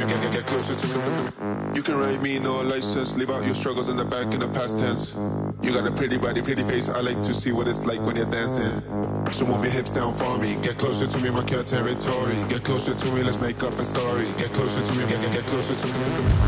get closer to me. You can write me no license, leave out your struggles in the back in the past tense. You got a pretty body, pretty face, I like to see what it's like when you're dancing. So move your hips down for me, get closer to me, mark your territory. Get closer to me, let's make up a story. Get closer to me, get closer to me.